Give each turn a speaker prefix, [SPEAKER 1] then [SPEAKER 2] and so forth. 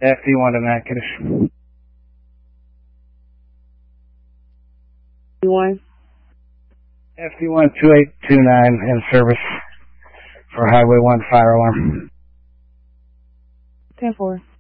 [SPEAKER 1] FD1 to Natchitoches.
[SPEAKER 2] FD1?
[SPEAKER 1] FD1 2829 in service for Highway 1 fire alarm.
[SPEAKER 2] 10-4.